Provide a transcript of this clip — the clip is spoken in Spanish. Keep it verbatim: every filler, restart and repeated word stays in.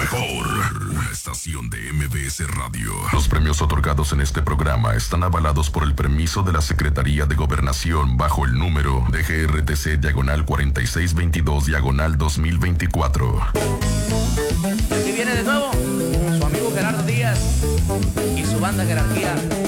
mejor, una estación de M B S Radio. Los premios otorgados en este programa están avalados por el permiso de la Secretaría de Gobernación bajo el número de G R T C diagonal cuarenta y seis veintidós diagonal dos mil veinticuatro. Y aquí viene de nuevo su amigo Gerardo Díaz y su banda Jerarquía.